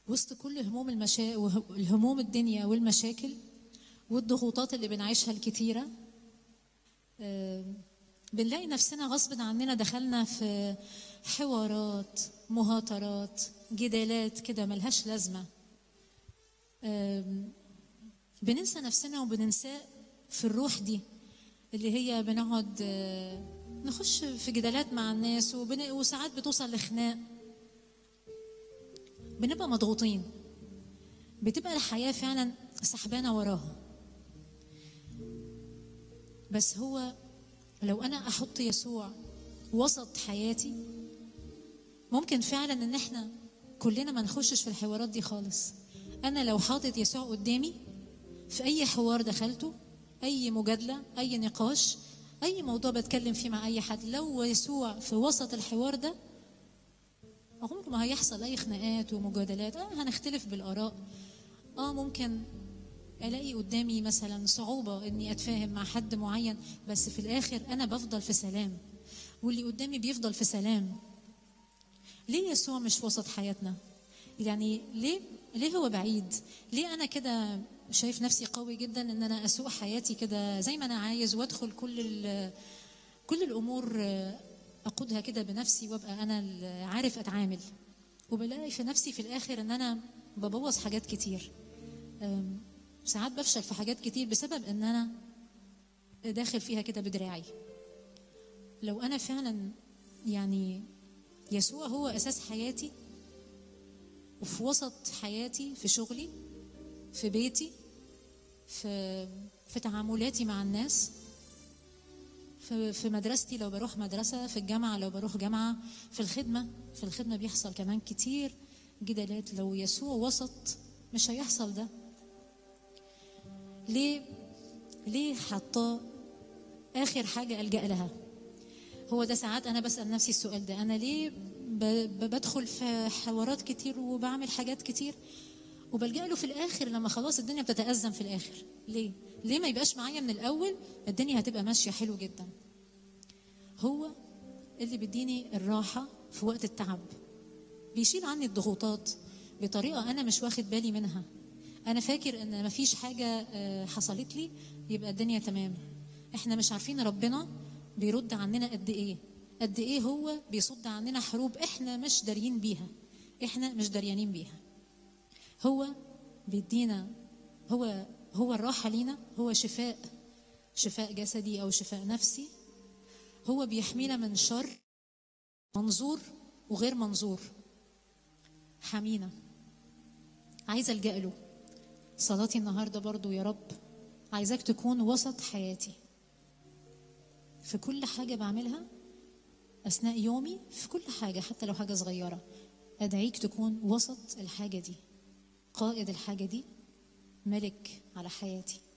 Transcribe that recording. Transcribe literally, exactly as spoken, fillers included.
وسط كل هموم المشا... الهموم الدنيا والمشاكل والضغوطات اللي بنعيشها الكتيرة، بنلاقي نفسنا غصب عننا دخلنا في حوارات، مهاترات، جدالات كده ملهاش لازمة. بننسى نفسنا وبننسى في الروح دي اللي هي بنقعد نخش في جدالات مع الناس، وبن... وساعات بتوصل لخناق. بنبقى مضغوطين، بتبقى الحياة فعلا سحبانة وراها. بس هو لو أنا أحط يسوع وسط حياتي، ممكن فعلا إن احنا كلنا ما نخشش في الحوارات دي خالص. أنا لو حاطط يسوع قدامي في أي حوار دخلته، أي مجادلة، أي نقاش، أي موضوع بتكلم فيه مع أي حد، لو يسوع في وسط الحوار ده، عمره ما هيحصل أي خناقات ومجادلات. آه هنختلف بالآراء، آه ممكن ألاقي قدامي مثلا صعوبة إني أتفاهم مع حد معين، بس في الآخر أنا بفضل في سلام واللي قدامي بيفضل في سلام. ليه يسوع مش وسط حياتنا؟ يعني ليه ليه هو بعيد؟ ليه أنا كده شايف نفسي قوي جدا إن أنا أسوق حياتي كده زي ما أنا عايز، وأدخل كل كل الأمور أقودها كده بنفسي، وأبقى أنا عارف أتعامل، وبلاقي في نفسي في الآخر إن أنا ببوظ حاجات كتير. ساعات بفشل في حاجات كتير بسبب إن أنا داخل فيها كده بدراعي. لو أنا فعلا يعني يسوع هو أساس حياتي، وفي وسط حياتي، في شغلي، في بيتي، في في تعاملاتي مع الناس، في في مدرستي لو بروح مدرسة، في الجامعة لو بروح جامعة، في الخدمة في الخدمة بيحصل كمان كتير جدالات. لو يسوع وسط مش هيحصل ده. ليه ليه حطاه آخر حاجة ألجأ لها؟ هو ده ساعات أنا بسأل نفسي السؤال ده، أنا ليه بدخل في حوارات كتير وبعمل حاجات كتير وبلجأ له في الآخر لما خلاص الدنيا بتتأزم في الآخر؟ ليه؟ ليه ما يبقاش معايا من الأول؟ الدنيا هتبقى ماشية حلو جدا. هو اللي بيديني الراحة في وقت التعب، بيشيل عني الضغوطات بطريقة أنا مش واخد بالي منها. أنا فاكر إن مفيش حاجة حصلت لي يبقى الدنيا تمام. إحنا مش عارفين ربنا بيرد عننا قد إيه، قد إيه هو بيصد عننا حروب إحنا مش داريين بيها، إحنا مش داريانين بيها. هو بيدينا، هو هو الراحة لينا، هو شفاء، شفاء جسدي أو شفاء نفسي. هو بيحمينا من شر منظور وغير منظور، حمينا. عايزة ألجأ له. صلاتي النهاردة برضو يا رب عايزاك تكون وسط حياتي في كل حاجة بعملها أثناء يومي، في كل حاجة حتى لو حاجة صغيرة. أدعيك تكون وسط الحاجة دي، قائد الحاجة دي، ملك على حياتي.